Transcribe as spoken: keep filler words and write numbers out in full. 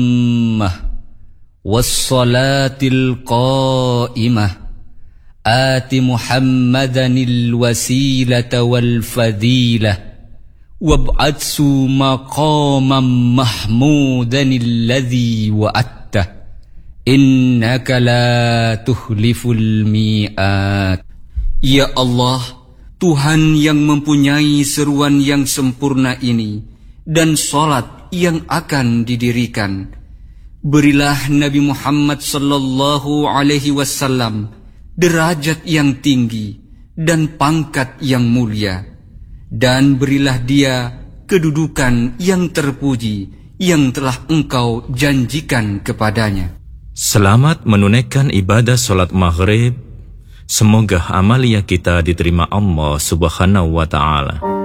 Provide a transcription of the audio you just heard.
والصلاة القائمة آت محمدا الوسيلة والفضيلة وابعثه مقاما محمودا الذي وعدته إنك لا تخلف الميعاد. Ya Allah, Tuhan yang mempunyai seruan yang sempurna ini dan salat yang akan didirikan, berilah Nabi Muhammad sallallahu alaihi wasallam derajat yang tinggi dan pangkat yang mulia, dan berilah dia kedudukan yang terpuji yang telah Engkau janjikan kepadanya. Selamat menunaikan ibadah solat maghrib. Semoga amalia kita diterima Allah Subhanahu wa ta'ala.